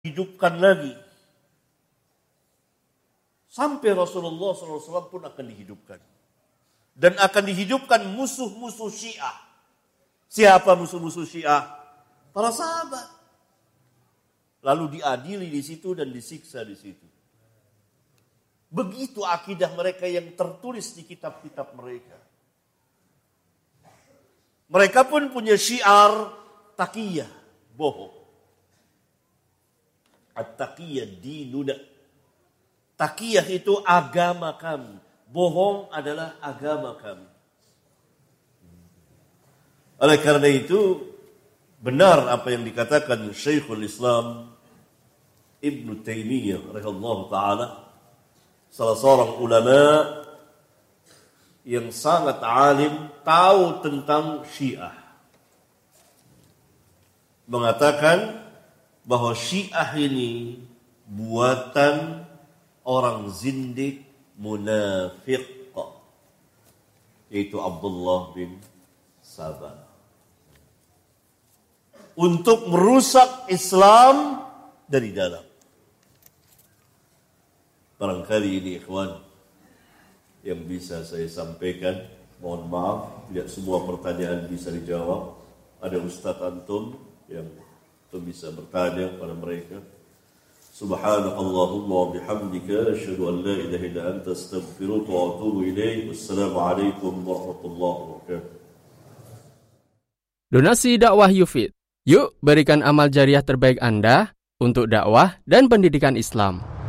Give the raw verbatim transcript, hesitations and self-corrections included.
hidupkan lagi. Sampai Rasulullah shallallahu alaihi wasallam pun akan dihidupkan. Dan akan dihidupkan musuh-musuh Syiah. Siapa musuh-musuh Syiah? Para sahabat. Lalu diadili di situ dan disiksa di situ. Begitu akidah mereka yang tertulis di kitab-kitab mereka. Mereka pun punya syiar taqiyah, bohong. At-taqiyah dinuna. Taqiyah itu agama kami. Bohong adalah agama kami. Oleh karena itu, benar apa yang dikatakan Syekhul Islam Ibn Taimiyah rahimahullah ta'ala, salah seorang ulama yang sangat alim, tahu tentang Syiah. Mengatakan bahwa Syiah ini buatan orang zindik munafiq, yaitu Abdullah bin Sabah, untuk merusak Islam dari dalam. Barangkali ini ikhwan yang bisa saya sampaikan. Mohon maaf, tidak semua pertanyaan bisa dijawab. Ada Ustaz Antum yang bisa bertanya kepada mereka. Subhanakallahumma wa bihamdika asyhadu an la ilaha illa anta astaghfiruka wa atubu ilaik. Wassalamualaikum warahmatullahi wabarakatuh. Donasi dakwah Yufid. Yuk berikan amal jariah terbaik Anda untuk dakwah dan pendidikan Islam.